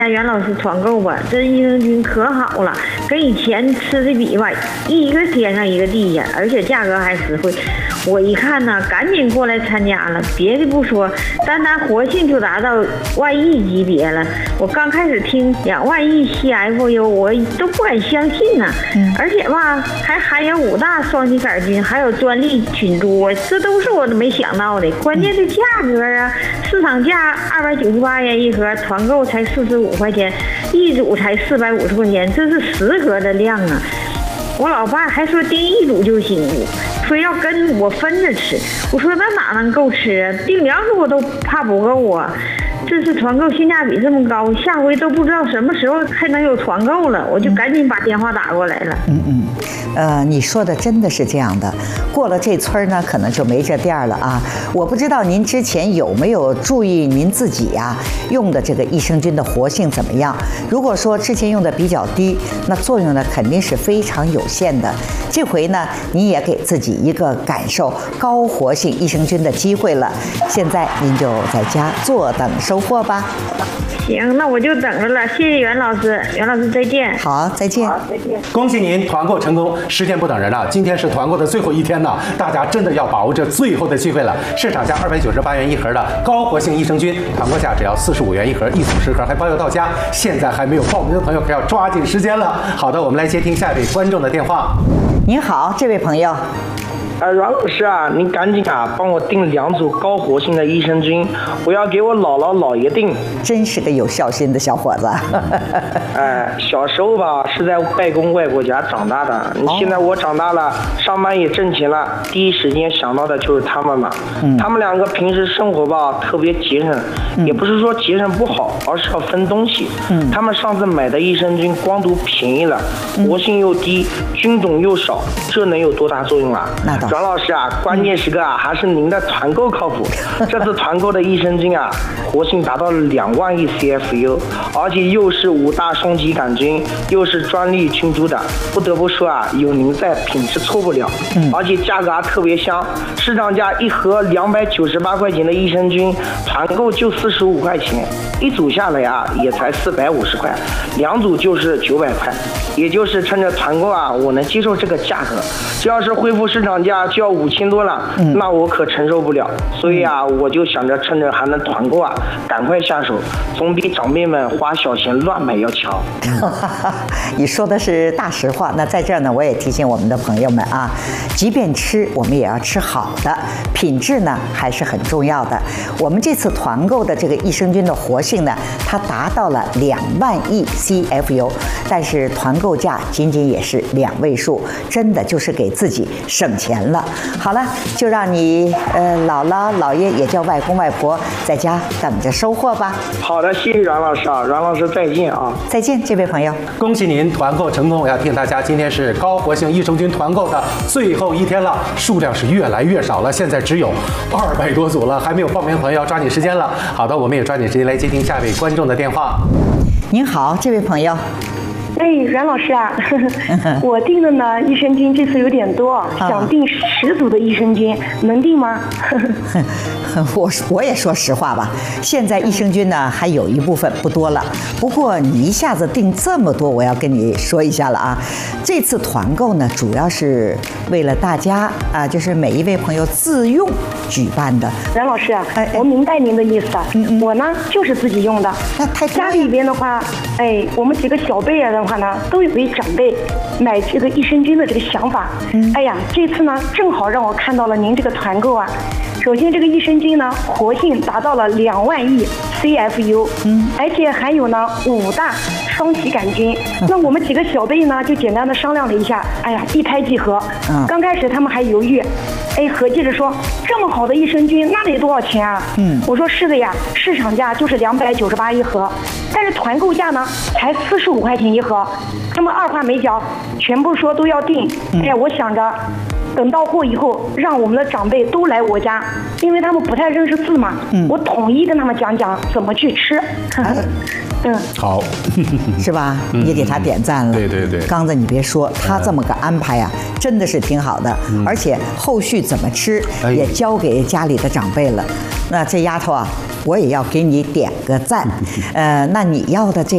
袁老师团购吧，这益生菌可好了，跟以前吃的比吧，一个天上一个地下，而且价格还实惠。我一看呢，赶紧过来参加了。别的不说，单活性就达到万亿级别了。我刚开始听2万亿 CFU， 我都不敢相信呢。而且吧，还含有5大双歧杆菌，还有专利菌株，这都是我都没想到的。关键是价格啊，市场价298元一盒，团购才45块钱，一组才450块钱，这是10盒的量啊！我老爸还说订1组就行，说要跟我分着吃。我说那哪能够吃啊？订2组我都怕不够啊！这次团购性价比这么高，下回都不知道什么时候还能有团购了，我就赶紧把电话打过来了。 你说的真的是这样的，过了这村呢，可能就没这店了啊。我不知道您之前有没有注意您自己呀用的这个益生菌的活性怎么样？如果说之前用的比较低，那作用呢肯定是非常有限的。这回呢，您也给自己一个感受高活性益生菌的机会了。现在您就在家坐等收获吧。 行，那我就等着了。谢谢袁老师，袁老师再见。 好，再见。 好，再见。 恭喜您团购成功，时间不等人了，今天是团购的最后一天呢，大家真的要把握这最后的机会了。市场价298元一盒的高活性益生菌，团购价只要45元一盒，一组10盒还包邮到家。现在还没有报名的朋友可要抓紧时间了。好的，我们来接听下一位观众的电话。 您好，这位朋友。 阮老师啊，您赶紧啊，帮我订2组高活性的益生菌，我要给我姥姥姥爷订。 真是个有孝心的小伙子。 小时候吧是在外公外婆家长大的，现在我长大了，上班也挣钱了，第一时间想到的就是他们嘛。他们2个平时生活吧特别节省，也不是说节省不好，而是要分东西。他们上次买的益生菌光读便宜了，活性又低，菌种又少，这能有多大作用啊？ 那倒。 阮老师啊，关键时刻啊，还是您的团购靠谱。这次团购的益生菌啊，活性达到了2万亿 CFU， 而且又是5大双歧杆菌，又是专利菌株的，不得不说啊，有您在，品质错不了。而且价格还特别香，市场价1盒298块钱的益生菌，团购就45块钱，一组下来啊，也才450块，2组就是900块。也就是趁着团购啊，我能接受这个价格。这要是恢复市场价就要5000多了，那我可承受不了。所以啊，我就想着趁着还能团购啊，赶快下手，总比长辈们花小钱乱买要强。 你说的是大实话。那在这儿呢，我也提醒我们的朋友们啊，即便吃，我们也要吃好的，品质呢还是很重要的。我们这次团购的这个益生菌的活性呢，它达到了2万亿 CFU， 但是团购价仅仅也是2位数，真的就是给自己省钱了。好了，就让你姥姥姥爷也叫外公外婆在家等着收获吧。 好的，谢谢阮老师啊，阮老师再见啊。 再见，这位朋友。 恭喜您团购成功！我要提醒大家，今天是高活性益生菌团购的最后一天了，数量是越来越少了，现在只有200多组了，还没有报名的朋友要抓紧时间了。好的，我们也抓紧时间来接听下一位观众的电话。 您好，这位朋友。 阮老师啊，我订的呢益生菌这次有点多，想订10组的益生菌，能订吗？ 我也说实话吧，现在益生菌呢还有一部分不多了，不过你一下子订这么多，我要跟你说一下了啊。这次团购呢，主要是为了大家啊，就是每一位朋友自用举办的。 阮老师啊，我明白您的意思啊。我呢就是自己用的。 那太家里边的话，我们几个小辈啊的话呢，都有位长辈买这个益生菌的这个想法。哎呀，这次呢正好让我看到了您这个团购啊。首先，这个益生菌呢，活性达到了2万亿 CFU，而且含有呢5大双歧杆菌。那我们几个小辈呢，就简单的商量了一下，哎呀，一拍即合。刚开始他们还犹豫，合计着说这么好的益生菌，那得多少钱啊？我说是的呀，市场价就是298一盒，但是团购价呢才45块钱一盒。他们二话没讲，全部说都要订。我想着。等到货以后，让我们的长辈都来我家，因为他们不太认识字嘛，我统一跟他们讲怎么去吃。 好， 是吧？也给他点赞了。 对对对， 刚子你别说，他这么个安排啊，真的是挺好的，而且后续怎么吃也交给家里的长辈了。那这丫头啊，我也要给你点个赞。那你要的这